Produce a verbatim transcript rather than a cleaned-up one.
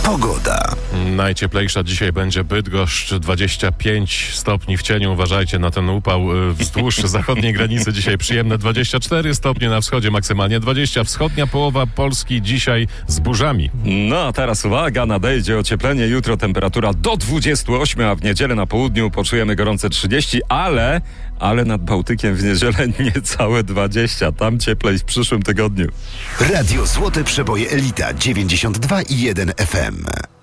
Pogoda. Najcieplejsza dzisiaj będzie Bydgoszcz, dwadzieścia pięć stopni w cieniu. Uważajcie na ten upał wzdłuż zachodniej granicy. Dzisiaj przyjemne dwadzieścia cztery stopnie, na wschodzie maksymalnie dwadzieścia. Wschodnia połowa Polski dzisiaj z burzami. No a teraz uwaga, nadejdzie ocieplenie. Jutro temperatura do dwudziestu ośmiu, a w niedzielę na południu poczujemy gorące trzydzieści, ale, ale nad Bałtykiem w niedzielę niecałe dwadzieścia. Tam cieplej w przyszłym tygodniu. Radio Złote Przeboje Elita dziewięćdziesiąt dwa i jeden F M.